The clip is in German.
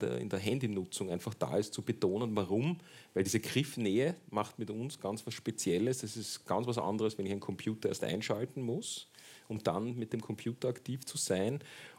in der Handynutzung einfach da ist, zu betonen. Warum? Weil diese Griffnähe macht mit uns ganz was Spezielles. Das ist ganz was anderes, wenn ich einen Computer erst einschalten muss, um dann mit dem Computer aktiv zu sein.